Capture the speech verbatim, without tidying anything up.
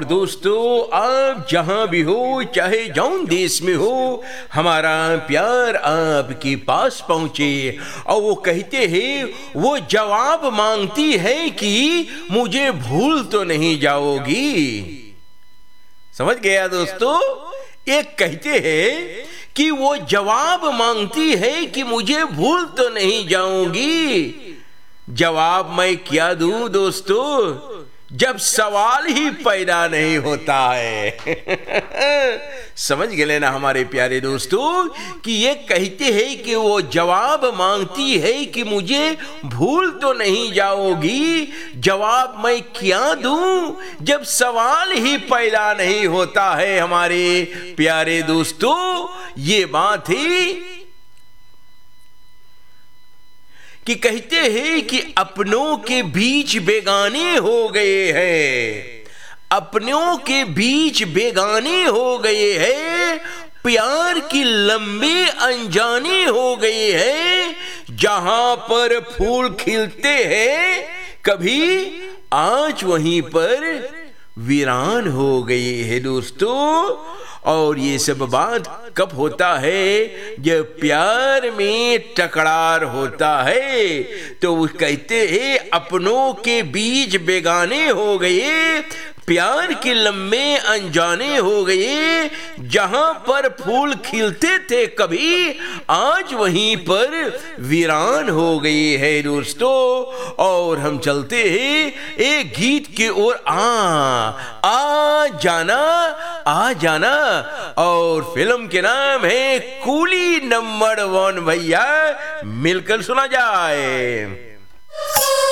और दोस्तों, आप जहां भी हो, चाहे जौन देश में हो, हमारा प्यार आपके पास पहुंचे। और वो कहते हैं, वो जवाब मांगती है कि मुझे भूल तो नहीं जाओगी। समझ गया दोस्तों? एक कहते हैं कि वो जवाब मांगती है कि मुझे भूल तो नहीं जाऊंगी। जवाब मैं क्या दूं दोस्तों, जब सवाल ही पैदा नहीं होता है। समझ गए ना हमारे प्यारे दोस्तों कि ये कहते हैं कि वो जवाब मांगती है कि मुझे भूल तो नहीं जाओगी। जवाब मैं क्या दूं जब सवाल ही पैदा नहीं होता है। हमारे प्यारे दोस्तों, ये बात है कि कहते हैं कि अपनों के बीच बेगाने हो गए हैं, अपनों के बीच बेगाने हो गए हैं, प्यार की लंबी अनजाने हो गए हैं। जहां पर फूल खिलते हैं कभी, आज वहीं पर वीरान हो गए हैं दोस्तों। और ये सब बात कब होता है, जब प्यार में टकरार होता है। तो वो कहते हैं अपनों के बीच बेगाने हो गए, प्यार के लम्बे अनजाने हो गए। जहां पर फूल खिलते थे कभी, आज वहीं पर वीरान हो गए हैं दोस्तों। और हम चलते हैं एक गीत के ओर, आ आ जाना आ जाना। और फिल्म के नाम है कूली नंबर वन। भैया मिलकर सुना जाए।